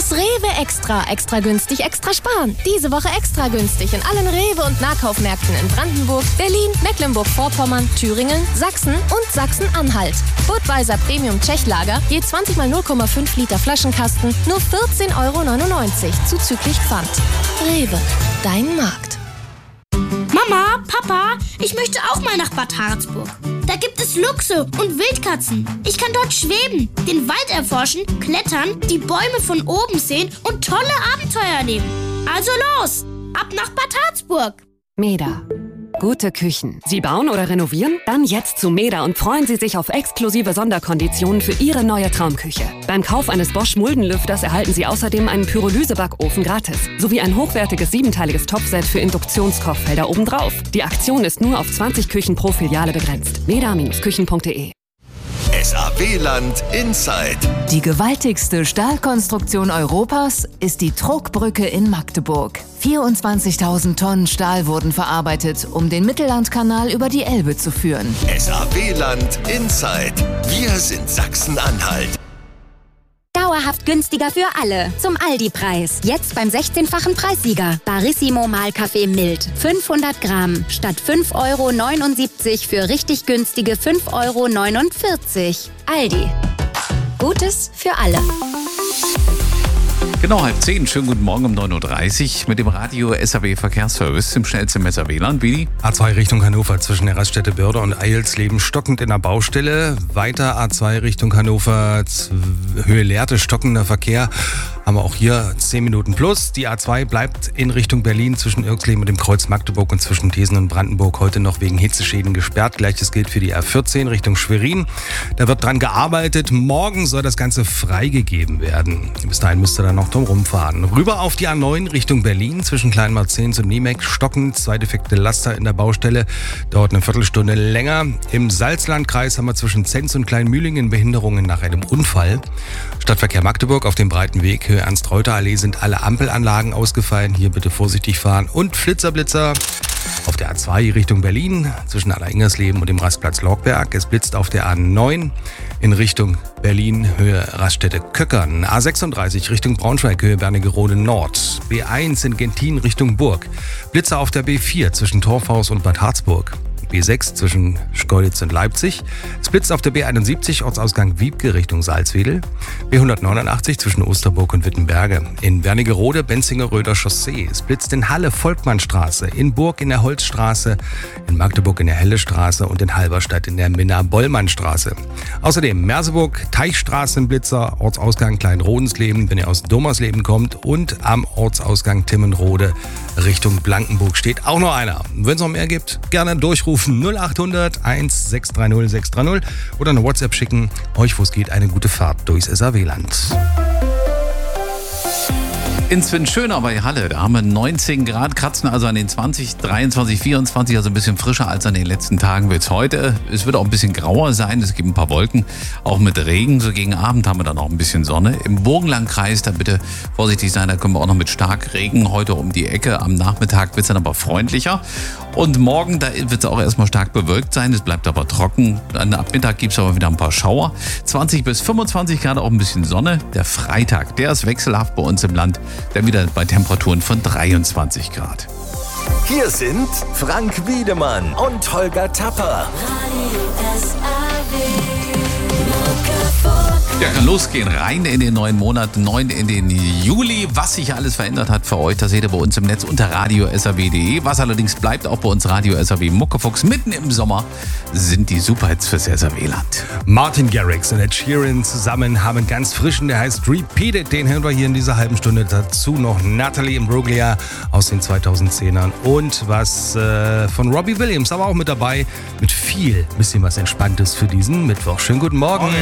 Das Rewe Extra. Extra günstig, extra sparen. Diese Woche extra günstig in allen Rewe- und Nahkaufmärkten in Brandenburg, Berlin, Mecklenburg-Vorpommern, Thüringen, Sachsen und Sachsen-Anhalt. Budweiser Premium Tschechlager, je 20 mal 0,5 Liter Flaschenkasten, nur 14,99 € zuzüglich Pfand. Rewe, dein Markt. Mama, Papa, ich möchte auch mal nach Bad Harzburg. Da gibt es Luchse und Wildkatzen. Ich kann dort schweben, den Wald erforschen, klettern, die Bäume von oben sehen und tolle Abenteuer erleben. Also los, ab nach Bad Harzburg. Meda. Gute Küchen. Sie bauen oder renovieren? Dann jetzt zu Meda und freuen Sie sich auf exklusive Sonderkonditionen für Ihre neue Traumküche. Beim Kauf eines Bosch Muldenlüfters erhalten Sie außerdem einen Pyrolyse-Backofen gratis. Sowie ein hochwertiges 7-teiliges Topfset für Induktionskochfelder obendrauf. Die Aktion ist nur auf 20 Küchen pro Filiale begrenzt. meda-küchen.de. SAW-Land Inside. Die gewaltigste Stahlkonstruktion Europas ist die Trugbrücke in Magdeburg. 24.000 Tonnen Stahl wurden verarbeitet, um den Mittellandkanal über die Elbe zu führen. SAW-Land Inside. Wir sind Sachsen-Anhalt. Dauerhaft günstiger für alle. Zum Aldi-Preis. Jetzt beim 16-fachen Preissieger. Barissimo Mahlkaffee mild. 500 Gramm. Statt 5,79 € für richtig günstige 5,49 €. Aldi. Gutes für alle. Genau, 9:30. Schönen guten Morgen um 9:30 Uhr mit dem Radio SAW Verkehrsservice im schnellsten SAW-Land. Wie? A2 Richtung Hannover zwischen der Raststätte Börde und Eilsleben stockend in der Baustelle. Weiter A2 Richtung Hannover, Höhe Lehrte, stockender Verkehr. Haben wir auch hier 10 Minuten plus. Die A2 bleibt in Richtung Berlin zwischen Irksleben und dem Kreuz Magdeburg und zwischen Thesen und Brandenburg heute noch wegen Hitzeschäden gesperrt. Gleiches gilt für die A14 Richtung Schwerin. Da wird dran gearbeitet. Morgen soll das Ganze freigegeben werden. Bis dahin müsst ihr dann noch drum rumfahren. Rüber auf die A9 Richtung Berlin zwischen Kleinmarzens und Niemeck. Stockend, zwei defekte Laster in der Baustelle. Dauert eine Viertelstunde länger. Im Salzlandkreis haben wir zwischen Zenz und Kleinmühlingen Behinderungen nach einem Unfall. Stadtverkehr Magdeburg auf dem breiten Weg Höhe Ernst-Reuter-Allee sind alle Ampelanlagen ausgefallen. Hier bitte vorsichtig fahren. Und Flitzer auf der A2 Richtung Berlin zwischen Aller-Ingersleben und dem Rastplatz Lorgberg. Es blitzt auf der A9 in Richtung Berlin Höhe Raststätte Köckern. A36 Richtung Braunschweig Höhe Wernigerode Nord. B1 in Gentin Richtung Burg. Blitzer auf der B4 zwischen Torfhaus und Bad Harzburg. B6 zwischen Schkeuditz und Leipzig. Es blitzt auf der B71 Ortsausgang Wiebke Richtung Salzwedel. B189 zwischen Osterburg und Wittenberge. In Wernigerode Benzinger-Röder Chaussee. Es blitzt in Halle Volkmannstraße. In Burg in der Holzstraße. In Magdeburg in der Hellestraße und in Halberstadt in der Minna-Bollmann-Straße. Außerdem Merseburg Teichstraße im Blitzer. Ortsausgang Kleinrodensleben, wenn ihr aus Domersleben kommt. Und am Ortsausgang Timmenrode Richtung Blankenburg steht auch noch einer. Wenn es noch mehr gibt, gerne durchrufen. 0800 1630 630 oder eine WhatsApp schicken. Euch, wo es geht, eine gute Fahrt durchs SAW-Land. In Sven-Schöner bei Halle, da haben wir 19 Grad, kratzen also an den 20, 23, 24, also ein bisschen frischer als an den letzten Tagen wird es heute. Es wird auch ein bisschen grauer sein, es gibt ein paar Wolken, auch mit Regen. So gegen Abend haben wir dann auch ein bisschen Sonne. Im Burgenlandkreis, da bitte vorsichtig sein, da können wir auch noch mit Starkregen heute um die Ecke. Am Nachmittag wird es dann aber freundlicher. Und morgen, da wird es auch erstmal stark bewölkt sein, es bleibt aber trocken. Dann ab Mittag gibt es aber wieder ein paar Schauer. 20 bis 25 Grad, auch ein bisschen Sonne. Der Freitag, der ist wechselhaft bei uns im Land. Dann wieder bei Temperaturen von 23 Grad. Hier sind Frank Wiedemann und Holger Tapper. Ja, kann losgehen. Rein in den neuen Monat, 9 in den Juli. Was sich alles verändert hat für euch, das seht ihr bei uns im Netz unter radio-saw.de. Was allerdings bleibt auch bei uns Radio SAW Muckefuchs. Mitten im Sommer sind die Superhits fürs SAW-Land. Martin Garrix und Ed Sheeran zusammen haben ganz frischen, der heißt Repeat It. Den hören wir hier in dieser halben Stunde. Dazu noch Natalie Imbruglia aus den 2010ern und was von Robbie Williams, aber auch mit dabei. Mit viel, bisschen was Entspanntes für diesen Mittwoch. Schönen guten Morgen.